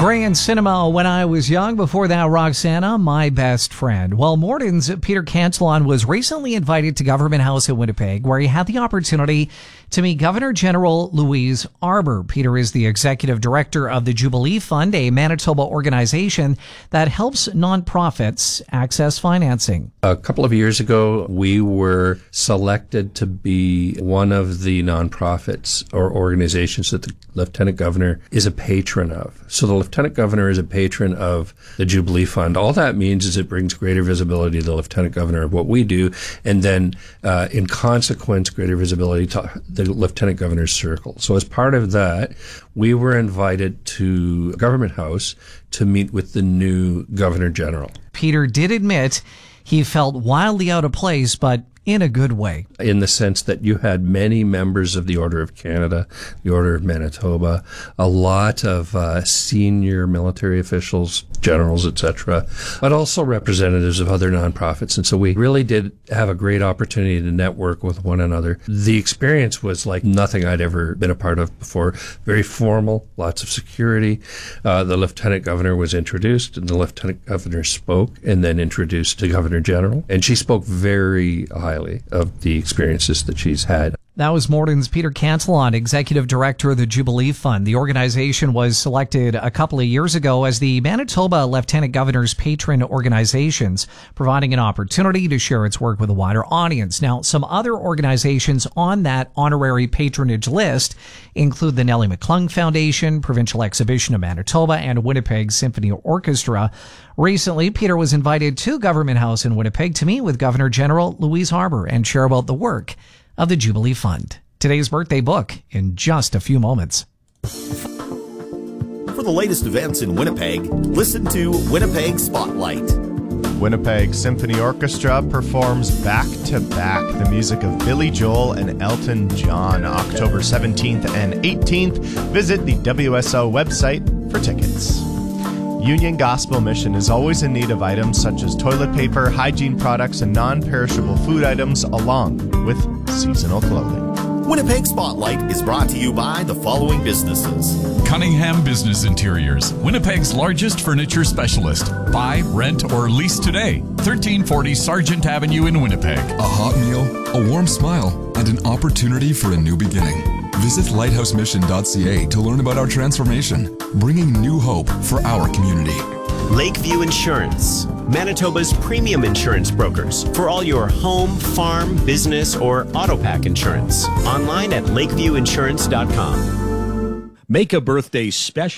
Gray and Cinema, When I Was Young. Before that, Roxana, My Best Friend. Well, Morton's Peter Cantillon was recently invited to Government House in Winnipeg, where he had the opportunity to meet Governor General Louise Arbour. Peter is the executive director of the Jubilee Fund, a Manitoba organization that helps nonprofits access financing. A couple of years ago, we were selected to be one of the nonprofits or organizations that the Lieutenant Governor is a patron of. So the Lieutenant Governor is a patron of the Jubilee Fund. All that means is it brings greater visibility to the Lieutenant Governor of what we do, and then in consequence, greater visibility to the Lieutenant Governor's circle. So as part of that, we were invited to Government House to meet with the new Governor General. Peter did admit he felt wildly out of place, but in a good way. In the sense that you had many members of the Order of Canada, the Order of Manitoba, a lot of senior military officials, generals, etc., but also representatives of other nonprofits. And so we really did have a great opportunity to network with one another. The experience was like nothing I'd ever been a part of before. Very formal, lots of security. The Lieutenant Governor was introduced, and the Lieutenant Governor spoke, and then introduced the Governor General. And she spoke very highly of the experiences that she's had. That was Morton's Peter Cantillon, executive director of the Jubilee Fund. The organization was selected a couple of years ago as the Manitoba Lieutenant Governor's patron organizations, providing an opportunity to share its work with a wider audience. Now, some other organizations on that honorary patronage list include the Nellie McClung Foundation, Provincial Exhibition of Manitoba, and Winnipeg Symphony Orchestra. Recently, Peter was invited to Government House in Winnipeg to meet with Governor General Louise Arbour and share about the work of the Jubilee Fund. Today's birthday book in just a few moments. For the latest events in Winnipeg, listen to Winnipeg Spotlight. Winnipeg Symphony Orchestra performs back-to-back the music of Billy Joel and Elton John, October 17th and 18th. Visit the WSO website for tickets. Union Gospel Mission is always in need of items such as toilet paper, hygiene products, and non-perishable food items, along with seasonal clothing. Winnipeg Spotlight is brought to you by the following businesses. Cunningham Business Interiors, Winnipeg's largest furniture specialist. Buy, rent, or lease today. 1340 Sargent Avenue in Winnipeg. A hot meal, a warm smile, and an opportunity for a new beginning. Visit lighthousemission.ca to learn about our transformation, bringing new hope for our community. Lakeview Insurance, Manitoba's premium insurance brokers for all your home, farm, business, or auto pack insurance. Online at lakeviewinsurance.com. Make a birthday special.